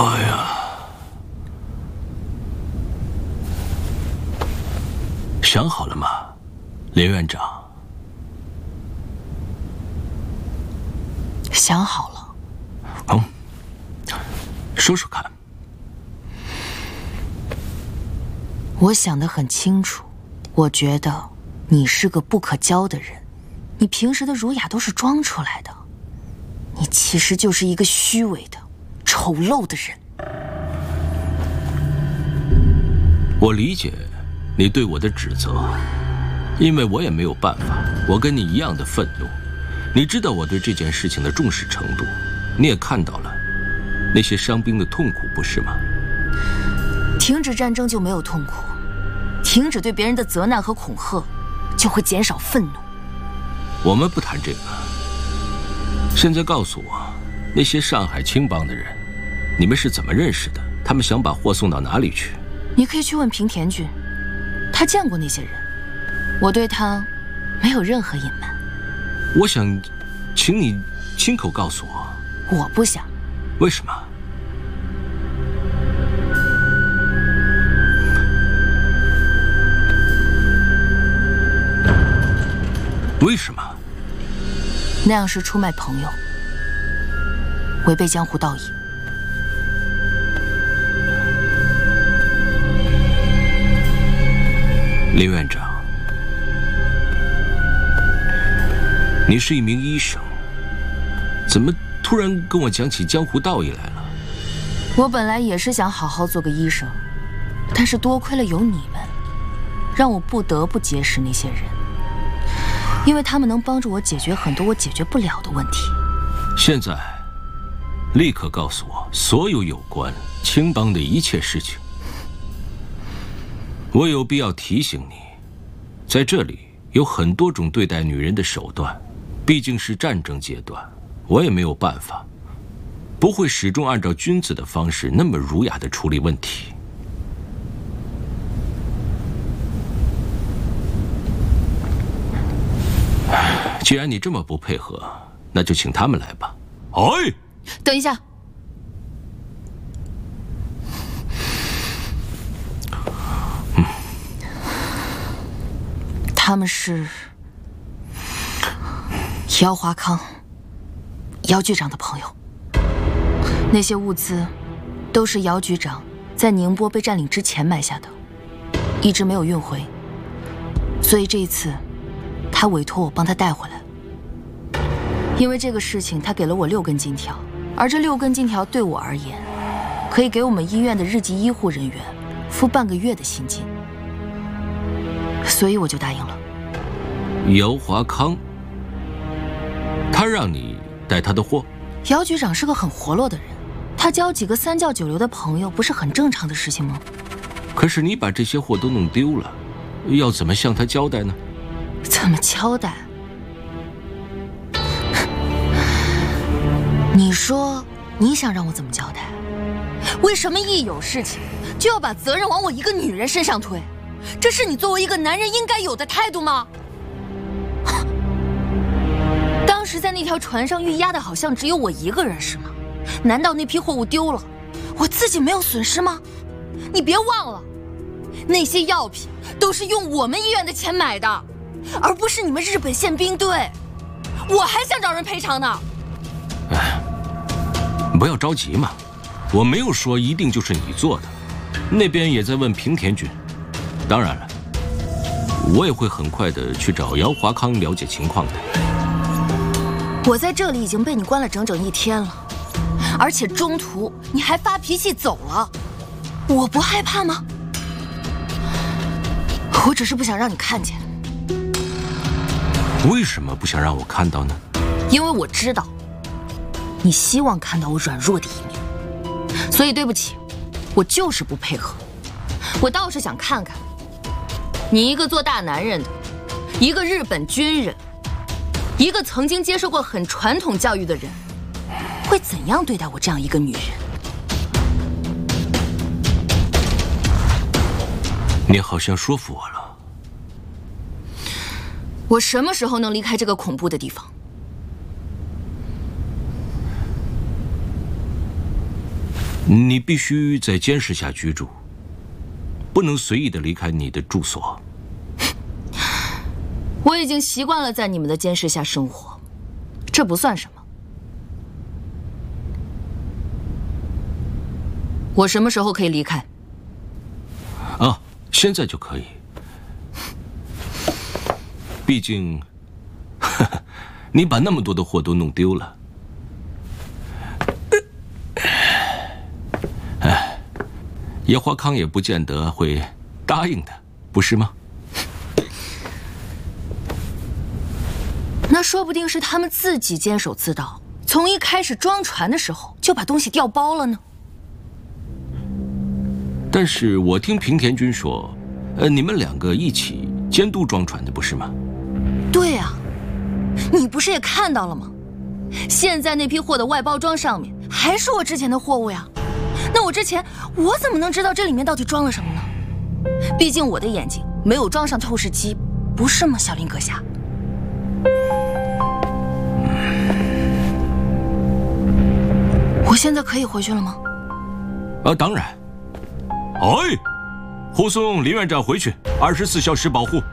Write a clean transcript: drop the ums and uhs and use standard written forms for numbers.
哎呀，想好了吗，林院长？ 想好了。 哦，说说看。 我想得很清楚，我觉得你是个不可交的人，你平时的儒雅都是装出来的，你其实就是一个虚伪的、丑陋的人。 我理解你对我的指责，因为我也没有办法，我跟你一样的愤怒。你知道我对这件事情的重视程度，你也看到了那些伤兵的痛苦，不是吗？ 停止战争就没有痛苦，停止对别人的责难和恐吓，就会减少愤怒。 我们不谈这个。现在告诉我，那些上海青帮的人，你们是怎么认识的？他们想把货送到哪里去？ 你可以去问平田君，他见过那些人，我对他没有任何隐瞒。 我想请你亲口告诉我。 我不想。 为什么？为什么？ 那样是出卖朋友，违背江湖道义。 林院长，你是一名医生，怎么突然跟我讲起江湖道义来了？ 我本来也是想好好做个医生，但是多亏了有你们，让我不得不结识那些人，因为他们能帮助我解决很多我解决不了的问题。 现在，立刻告诉我所有有关青帮的一切事情。我有必要提醒你，在这里有很多种对待女人的手段，毕竟是战争阶段，我也没有办法，不会始终按照君子的方式那么儒雅地处理问题。既然你这么不配合，那就请他们来吧。哎， 等一下。他们是姚华康，姚局长的朋友。那些物资都是姚局长在宁波被占领之前买下的，一直没有运回，所以这一次他委托我帮他带回来。因为这个事情，他给了我6根金条，而这6根金条对我而言，可以给我们医院的日籍医护人员付半个月的薪金，所以我就答应了。 姚华康，他让你带他的货？ 姚局长是个很活络的人，他交几个3教9流的朋友，不是很正常的事情吗？ 可是你把这些货都弄丢了，要怎么向他交代呢？ 怎么交代？你说你想让我怎么交代？为什么一有事情就要把责任往我一个女人身上推？这是你作为一个男人应该有的态度吗？当时在那条船上遇压的好像只有我一个人是吗？难道那批货物丢了，我自己没有损失吗？你别忘了，那些药品都是用我们医院的钱买的，而不是你们日本宪兵队。我还想找人赔偿呢。 哎，不要着急嘛，我没有说一定就是你做的，那边也在问平田君。当然了，我也会很快的去找姚华康了解情况的。 我在这里已经被你关了整整1天了，而且中途你还发脾气走了，我不害怕吗？我只是不想让你看见。 为什么不想让我看到呢？ 因为我知道你希望看到我软弱的一面，所以对不起，我就是不配合。我倒是想看看你一个做大男人的，一个日本军人，一个曾经接受过很传统教育的人，会怎样对待我这样一个女人。 你好像说服我了。 我什么时候能离开这个恐怖的地方？ 你必须在监视下居住，不能随意的离开你的住所。 我已经习惯了在你们的监视下生活，这不算什么。我什么时候可以离开？ 啊，现在就可以。毕竟，你把那么多的货都弄丢了。叶华康也不见得会答应的，不是吗？ 那说不定是他们自己监守自盗，从一开始装船的时候就把东西调包了呢。 但是我听平田君说，你们两个一起监督装船的，不是吗？ 对啊，你不是也看到了吗？现在那批货的外包装上面还是我之前的货物呀。那我之前我怎么能知道这里面到底装了什么呢？毕竟我的眼睛没有装上透视机，不是吗，小林阁下？我现在可以回去了吗？ 当然。哎，护送林院长回去，24小时保护。